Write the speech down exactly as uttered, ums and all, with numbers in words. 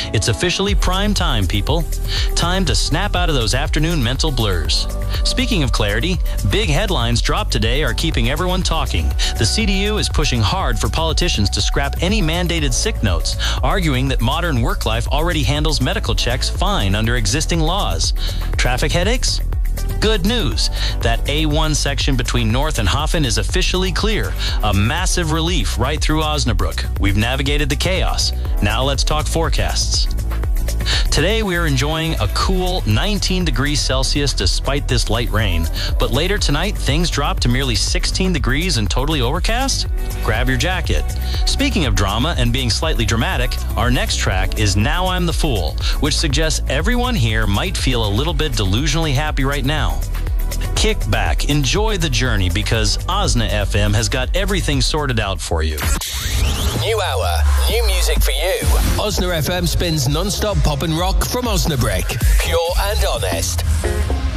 It's officially prime time, people. Time to snap out of those afternoon mental blurs. Speaking of clarity, big headlines dropped today are keeping everyone talking. The C D U is pushing hard for politicians to scrap any mandated sick notes, arguing that modern work life already handles medical checks fine under existing laws. Traffic headaches? Good news. That A one section between North and Hoffen is officially clear. A massive relief right through Osnabrück. We've navigated the chaos. Now let's talk forecasts. Today we are enjoying a cool nineteen degrees Celsius despite this light rain. But later tonight, things drop to merely sixteen degrees and totally overcast? Grab your jacket. Speaking of drama and being slightly dramatic, our next track is Now I'm the Fool, which suggests everyone here might feel a little bit delusionally happy right now. Kick back, enjoy the journey, because Osna F M has got everything sorted out for you. New hour, new music for you. Osna F M spins non-stop pop and rock from Osnabrück. Pure and honest.